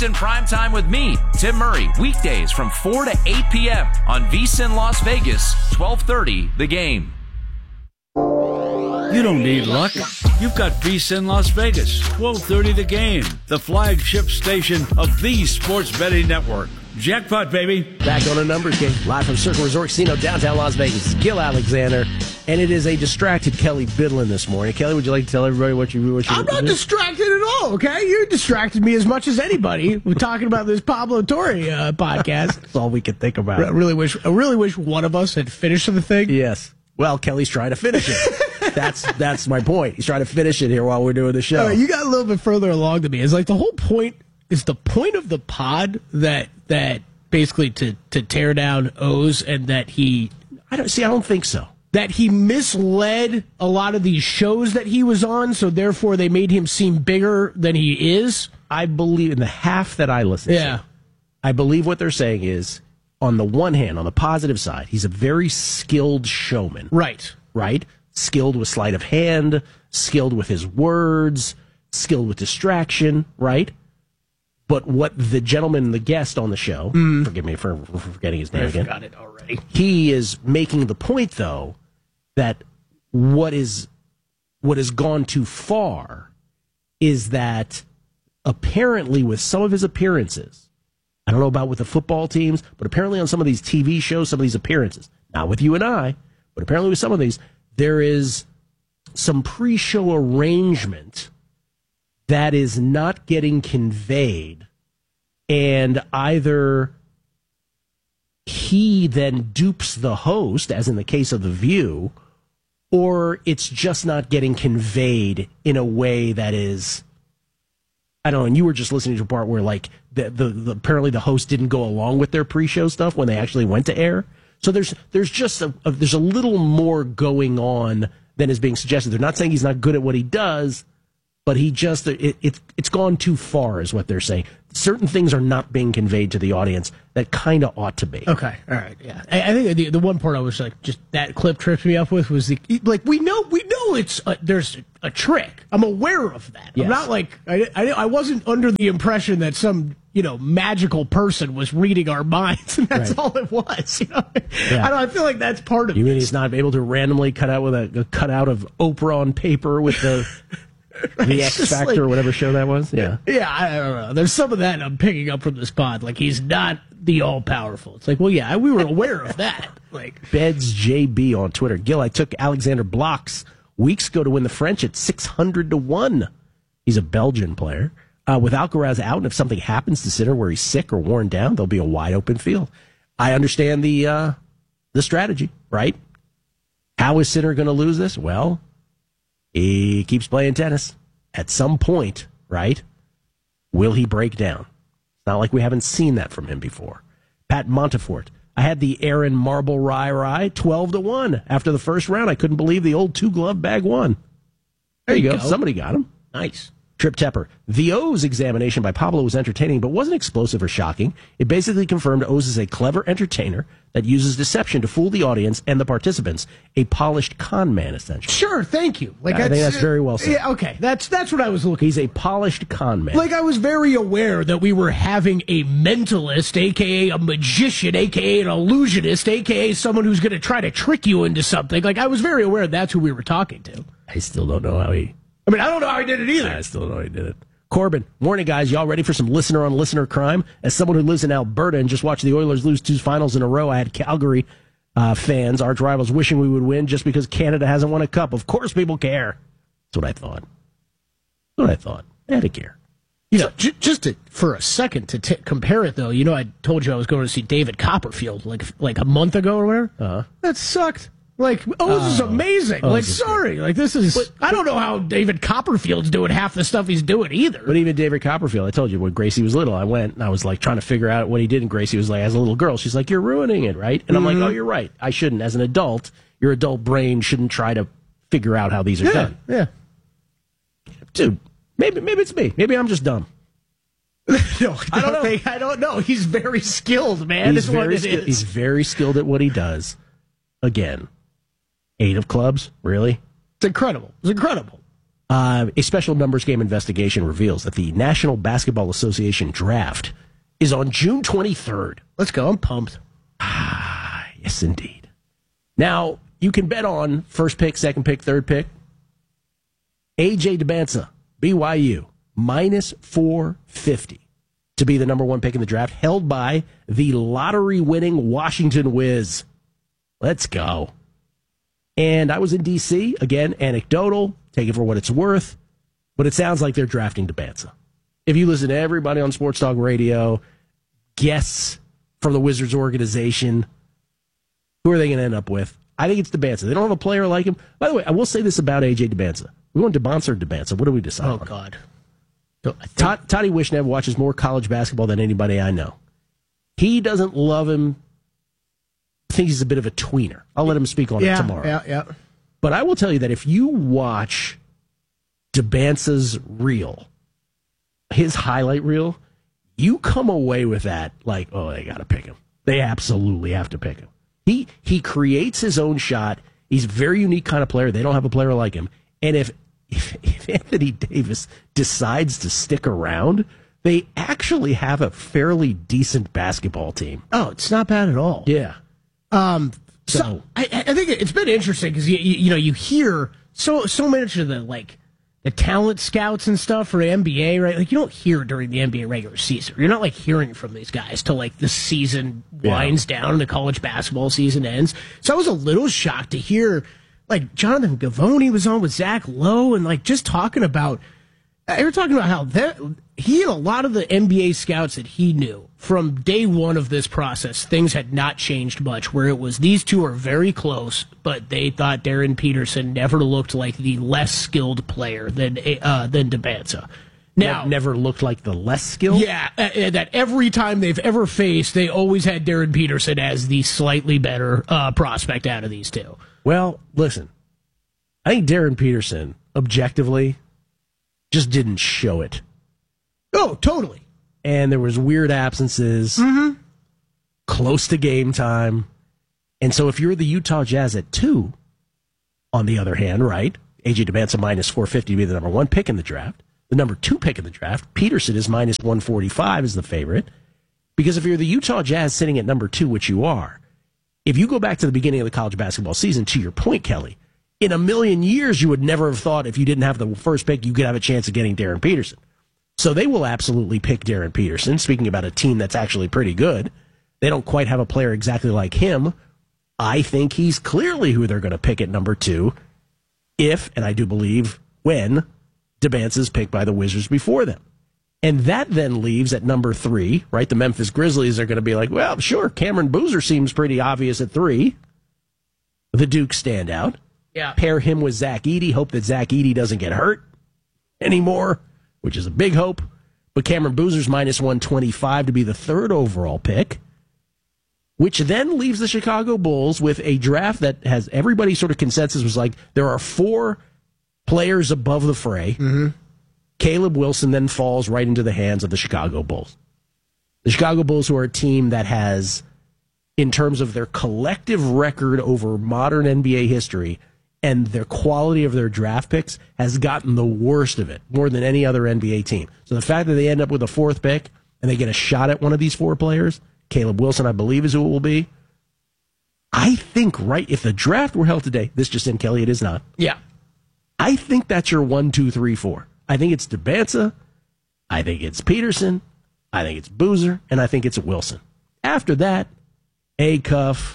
In prime time with me, Tim Murray, weekdays from 4 to 8 p.m. on VSiN Las Vegas, 1230 The Game. You don't need luck. You've got VSiN Las Vegas, 1230 The Game, the flagship station of the sports betting network. Jackpot, baby. Back on a numbers game, live from Circle Resort Casino, downtown Las Vegas. Gil Alexander, and it is a distracted Kelly Bidlin this morning. Kelly, would you like to tell everybody what you I'm not distracted at all, okay? You distracted me as much as anybody. We're talking about this Pablo Torre podcast. That's all we could think about. I really wish one of us had finished the thing. Yes. Well, Kelly's trying to finish it. That's my point. He's trying to finish it here while we're doing the show. You got a little bit further along than me. It's like the whole point is the point of the pod that basically to tear down O's and that I don't think so. That he misled a lot of these shows that he was on, so therefore they made him seem bigger than he is. I believe in the half that I listened to. I believe what they're saying is, on the one hand, on the positive side, he's a very skilled showman. Right. Skilled with sleight of hand, skilled with his words, skilled with distraction, right? But what the gentleman, the guest on the show, forgive me for forgetting his name again. I forgot it already. He is making the point, though, that what has gone too far is that apparently with some of his appearances, I don't know about with the football teams, but apparently on some of these TV shows, some of these appearances, not with you and I, but apparently with some of these, there is some pre-show arrangement that is not getting conveyed, and either he then dupes the host, as in the case of The View, or it's just not getting conveyed in a way that is, I don't know, and you were just listening to a part where like the apparently the host didn't go along with their pre-show stuff when they actually went to air. So there's just there's a little more going on than is being suggested. They're not saying he's not good at what he does, but he just it's gone too far, is what they're saying. Certain things are not being conveyed to the audience that kind of ought to be. Okay, all right, yeah. I think the one part I was like, just that clip tripped me up with was we know it's there's a trick. I'm aware of that. Yes. I'm not like I wasn't under the impression that some magical person was reading our minds, and that's all it was. Yeah. I feel like that's part of it. You mean he's not able to randomly cut out with a cutout of Oprah on paper with the the X Factor or whatever show that was? Yeah. Yeah, I don't know. There's some of that I'm picking up from this pod. Like, he's not the all-powerful. It's like, well, yeah, we were aware of that. Like Beds JB on Twitter. Gil, I took Alexander Blocks weeks ago to win the French at 600-1. He's a Belgian player. With Alcaraz out, and if something happens to Sinner where he's sick or worn down, there'll be a wide-open field. I understand the strategy, right? How is Sinner going to lose this? Well, he keeps playing tennis. At some point, right, will he break down? It's not like we haven't seen that from him before. Pat Montefort. I had the Aaron Marble Rye 12-1 after the first round. I couldn't believe the old two-glove bag won. There you go. Somebody got him. Nice. Trip Tepper. The O's examination by Pablo was entertaining, but wasn't explosive or shocking. It basically confirmed O's is a clever entertainer that uses deception to fool the audience and the participants. A polished con man, essentially. Sure, thank you. I think that's very well said. Yeah, okay, that's what I was looking. He's a polished con man. Like, I was very aware that we were having a mentalist, a.k.a. a magician, a.k.a. an illusionist, a.k.a. someone who's going to try to trick you into something. Like, I was very aware that's who we were talking to. I still don't know how he... I don't know how he did it either. I still don't know how he did it. Corbin, morning, guys. Y'all ready for some listener-on-listener crime? As someone who lives in Alberta and just watched the Oilers lose 2 finals in a row, I had Calgary fans, arch rivals, wishing we would win just because Canada hasn't won a cup. Of course people care. That's what I thought. I had to care. For a second to compare it, though, I told you I was going to see David Copperfield like a month ago or whatever. Uh-huh. That sucked. Like, this is amazing. Sorry. Like, this is... I don't know how David Copperfield's doing half the stuff he's doing either. But even David Copperfield, I told you, when Gracie was little, I went and I was, like, trying to figure out what he did, and Gracie was like, as a little girl, she's like, you're ruining it, right? And I'm like, oh, you're right. I shouldn't. As an adult, your adult brain shouldn't try to figure out how these are done. Yeah. Dude, maybe it's me. Maybe I'm just dumb. No, I don't know. He's very skilled, man. He's very skilled at what he does. Again. 8 of clubs? Really? It's incredible. A special numbers game investigation reveals that the National Basketball Association draft is on June 23rd. Let's go. I'm pumped. Yes, indeed. Now, you can bet on first pick, second pick, third pick. A.J. Dybantsa, BYU, minus 450 to be the number one pick in the draft, held by the lottery-winning Washington Wiz. Let's go. And I was in D.C., again, anecdotal, take it for what it's worth, but it sounds like they're drafting Dybantsa. If you listen to everybody on Sports Talk Radio, guests from the Wizards organization, who are they going to end up with? I think it's Dybantsa. They don't have a player like him. By the way, I will say this about A.J. Dybantsa. We want Dybantsa or Dybantsa? What do we decide on? Oh, God. Toddy Wishnev watches more college basketball than anybody I know. He doesn't love him. I think he's a bit of a tweener. I'll let him speak on it tomorrow. Yeah. But I will tell you that if you watch Dybantsa's reel, his highlight reel, you come away with that like, oh, they got to pick him. They absolutely have to pick him. He creates his own shot. He's a very unique kind of player. They don't have a player like him. And if Anthony Davis decides to stick around, they actually have a fairly decent basketball team. Oh, it's not bad at all. Yeah. So I think it's been interesting because you hear so much of the talent scouts and stuff for the NBA, right? Like you don't hear during the NBA regular season. You're not like hearing from these guys till like the season winds down and the college basketball season ends. So I was a little shocked to hear like Jonathan Gavoni was on with Zach Lowe and like just talking about. They were talking about how he had a lot of the NBA scouts that he knew from day one of this process. Things had not changed much, where it was these two are very close, but they thought Darren Peterson never looked like the less skilled player than Dybantsa. Now, never looked like the less skilled? Yeah, that every time they've ever faced, they always had Darren Peterson as the slightly better prospect out of these two. Well, listen, I think Darren Peterson, objectively, just didn't show it. Oh, totally. And there was weird absences, close to game time. And so if you're the Utah Jazz at 2, on the other hand, right, A.J. Dybantsa minus 450 to be the number 1 pick in the draft. The number 2 pick in the draft, Peterson is minus 145 as the favorite. Because if you're the Utah Jazz sitting at number 2, which you are, if you go back to the beginning of the college basketball season, to your point, Kelly, in a million years, you would never have thought if you didn't have the first pick, you could have a chance of getting Darren Peterson. So they will absolutely pick Darren Peterson. Speaking about a team that's actually pretty good, they don't quite have a player exactly like him. I think he's clearly who they're going to pick at number 2 if, and I do believe, when Dybantsa is picked by the Wizards before them. And that then leaves at number 3, right? The Memphis Grizzlies are going to be like, well, sure, Cameron Boozer seems pretty obvious at 3. The Duke standout. Yeah. Pair him with Zach Edey. Hope that Zach Edey doesn't get hurt anymore, which is a big hope. But Cameron Boozer's minus 125 to be the 3rd overall pick, which then leaves the Chicago Bulls with a draft that has everybody sort of consensus was like there are 4 players above the fray. Mm-hmm. Caleb Wilson then falls right into the hands of the Chicago Bulls. The Chicago Bulls, who are a team that has, in terms of their collective record over modern NBA history, and their quality of their draft picks has gotten the worst of it, more than any other NBA team. So the fact that they end up with a 4th pick and they get a shot at one of these 4 players, Caleb Wilson, I believe, is who it will be. I think, right, if the draft were held today, this just in, Kelly, it is not. Yeah. I think that's your 1, 2, 3, 4. I think it's Dybantsa. I think it's Peterson. I think it's Boozer. And I think it's Wilson. After that, Acuff,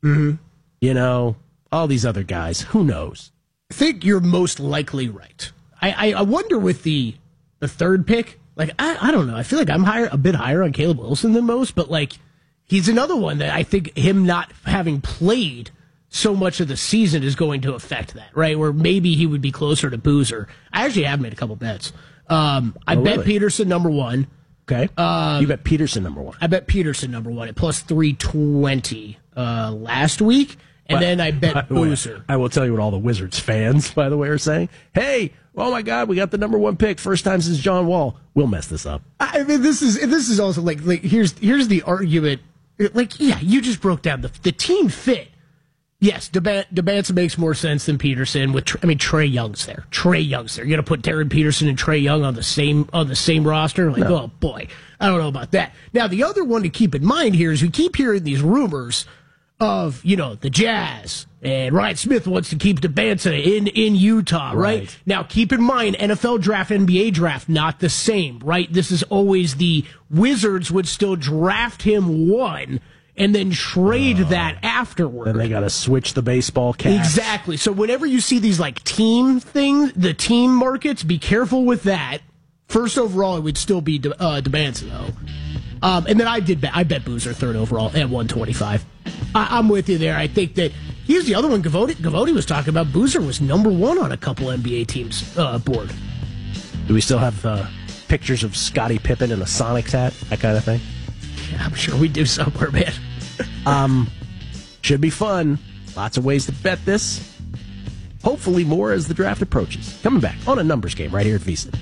all these other guys. Who knows? I think you're most likely right. I wonder with the 3rd pick, like, I don't know. I feel like I'm a bit higher on Caleb Wilson than most, but like he's another one that I think him not having played so much of the season is going to affect that, right? Where maybe he would be closer to Boozer. I actually have made a couple bets. I bet Peterson number 1. Okay. You bet Peterson number 1. I bet Peterson number 1 at plus 320 last week. And then I bet Boozer. I will tell you what all the Wizards fans, by the way, are saying. Hey, oh my God, we got the number 1 pick. First time since John Wall. We'll mess this up. I mean, this is also like here's the argument. Like, yeah, you just broke down the team fit. Yes, Demancin makes more sense than Peterson. Trae Young's there. You're going to put Darren Peterson and Trae Young on the same roster? Like, no. Oh boy, I don't know about that. Now, the other one to keep in mind here is we keep hearing these rumors of, the Jazz, and Ryan Smith wants to keep Demancin in Utah, right? Now, keep in mind, NFL draft, NBA draft, not the same, right? This is always the Wizards would still draft him 1 and then trade that afterward. Then they got to switch the baseball caps. Exactly. So whenever you see these team things, the team markets, be careful with that. First overall, it would still be Demancin, though. And then I bet Boozer 3rd overall at 125. I'm with you there. I think that here's the other one. Gavotti was talking about. Boozer was number 1 on a couple NBA teams' board. Do we still have pictures of Scottie Pippen in a Sonics hat, that kind of thing? Yeah, I'm sure we do somewhere, man. Should be fun. Lots of ways to bet this. Hopefully more as the draft approaches. Coming back on a numbers game right here at VSiN.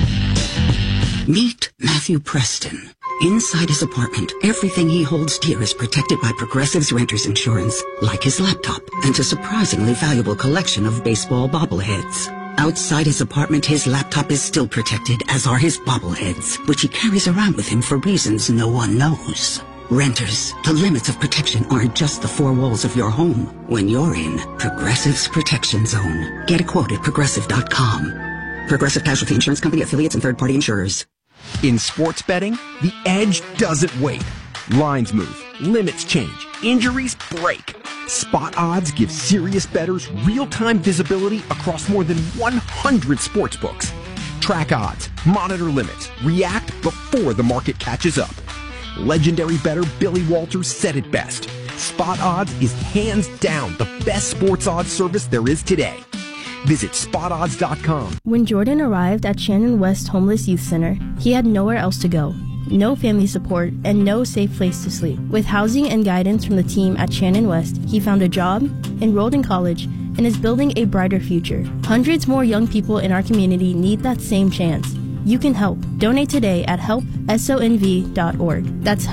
Meet Matthew Preston. Inside his apartment, everything he holds dear is protected by Progressive's Renters Insurance, like his laptop and a surprisingly valuable collection of baseball bobbleheads. Outside his apartment, his laptop is still protected, as are his bobbleheads, which he carries around with him for reasons no one knows. Renters, the limits of protection aren't just the 4 walls of your home. When you're in Progressive's Protection Zone, get a quote at Progressive.com. Progressive Casualty Insurance Company, affiliates, and third-party insurers. In sports betting, the edge doesn't wait. Lines move, limits change, injuries break. Spot Odds gives serious bettors real-time visibility across more than 100 sports books. Track odds, monitor limits, react before the market catches up. Legendary bettor Billy Walters said it best. Spot Odds is hands down the best sports odds service there is today. Visit SpotOdds.com. When Jordan arrived at Shannon West Homeless Youth Center, he had nowhere else to go. No family support, and no safe place to sleep. With housing and guidance from the team at Shannon West, he found a job, enrolled in college, and is building a brighter future. Hundreds more young people in our community need that same chance. You can help. Donate today at helpsonv.org. That's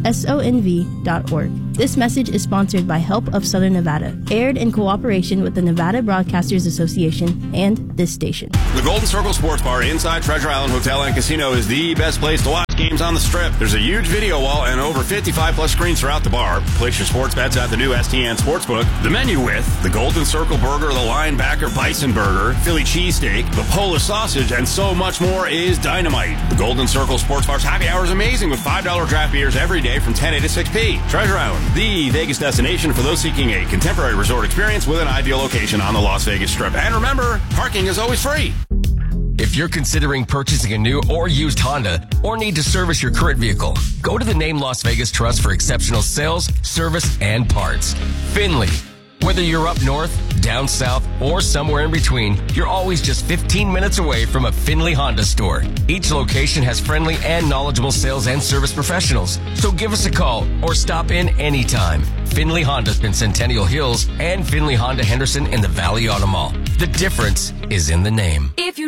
helpsonv.org. This message is sponsored by Help of Southern Nevada, aired in cooperation with the Nevada Broadcasters Association and this station. The Golden Circle Sports Bar inside Treasure Island Hotel and Casino is the best place to watch games on the Strip. There's a huge video wall and over 55-plus screens throughout the bar. Place your sports bets at the new STN Sportsbook. The menu with the Golden Circle Burger, the Linebacker Bison Burger, Philly Cheesesteak, the Polish Sausage, and so much more is dynamite. The Golden Circle Sports Bar's happy hour is amazing with $5 draft beers every day from 10 a to 6 p. Treasure Island, the Vegas destination for those seeking a contemporary resort experience with an ideal location on the Las Vegas Strip. And remember, parking is always free. If you're considering purchasing a new or used Honda or need to service your current vehicle, go to the Name Las Vegas Trust for exceptional sales, service, and parts. Finley. Whether you're up north, down south, or somewhere in between, you're always just 15 minutes away from a Finley Honda store. Each location has friendly and knowledgeable sales and service professionals. So give us a call or stop in anytime. Finley Honda in Centennial Hills and Finley Honda Henderson in the Valley Auto Mall. The difference is in the name. If you